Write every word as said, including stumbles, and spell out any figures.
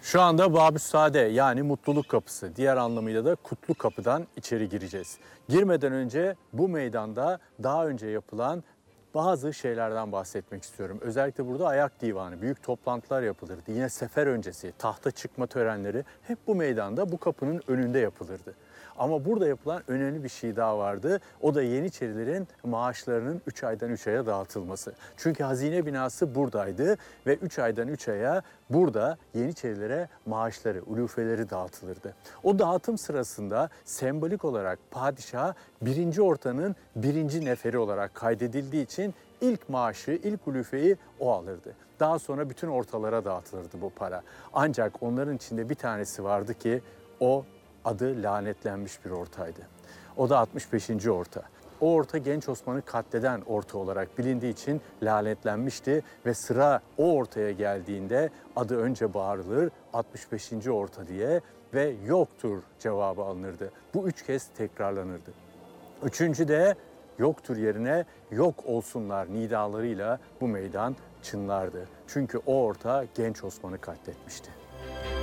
Şu anda Babüssade yani mutluluk kapısı, diğer anlamıyla da kutlu kapıdan içeri gireceğiz. Girmeden önce bu meydanda daha önce yapılan bazı şeylerden bahsetmek istiyorum. Özellikle burada ayak divanı, büyük toplantılar yapılırdı. Yine sefer öncesi, tahta çıkma törenleri hep bu meydanda, bu kapının önünde yapılırdı. Ama burada yapılan önemli bir şey daha vardı. O da Yeniçerilerin maaşlarının üç aydan üç aya dağıtılması. Çünkü hazine binası buradaydı ve üç aydan üç aya burada Yeniçerilere maaşları, ulufeleri dağıtılırdı. O dağıtım sırasında sembolik olarak padişah birinci ortanın birinci neferi olarak kaydedildiği için ilk maaşı, ilk ulufeyi o alırdı. Daha sonra bütün ortalara dağıtılırdı bu para. Ancak onların içinde bir tanesi vardı ki o adı lanetlenmiş bir ortaydı. O da altmış beşinci orta. O orta Genç Osman'ı katleden orta olarak bilindiği için lanetlenmişti ve sıra o ortaya geldiğinde adı önce bağırılır altmış beşinci orta diye ve yoktur cevabı alınırdı. Bu üç kez tekrarlanırdı. Üçüncü de yoktur yerine yok olsunlar nidalarıyla bu meydan çınlardı. Çünkü o orta Genç Osman'ı katletmişti.